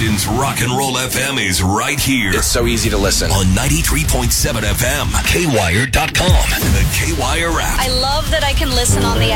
Houston's Rock and Roll FM is right here. It's so easy to listen. On 93.7 FM, KWire.com, and the KWire app. I love that I can listen on the